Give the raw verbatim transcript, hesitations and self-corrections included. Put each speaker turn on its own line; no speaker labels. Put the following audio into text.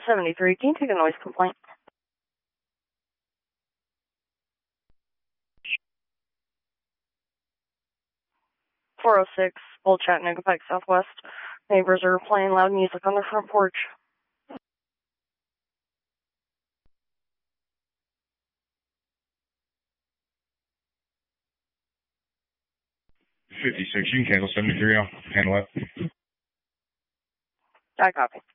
seventy-three, can you take a noise complaint? four oh six, Old Chattanooga Pike Southwest. Neighbors are playing loud music on their front porch.
fifty-six, you can cancel seventy-three, I'll handle it.
I copy.